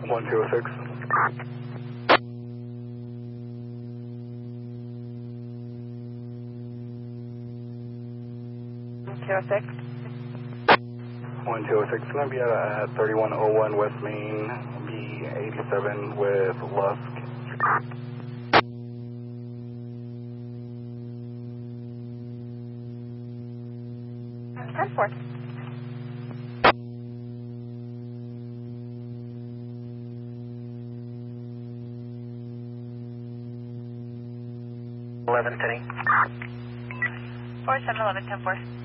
1206. One two oh six. It's going to be at 3101 West Main, B87 with Lusk. Ten four. Eleven, Penny. 4711, 10-4.